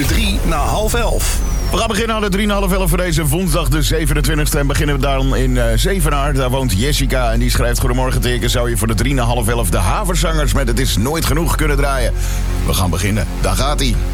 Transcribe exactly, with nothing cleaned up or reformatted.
de drie na half elf. We gaan beginnen aan de drie na half elf voor deze woensdag de zevenentwintigste. En beginnen we dan in uh, Zevenaar. Daar woont Jessica en die schrijft: goedemorgen teken. Zou je voor de drie na half elf de Haverzangers met Het is nooit genoeg kunnen draaien? We gaan beginnen. Daar gaat ie.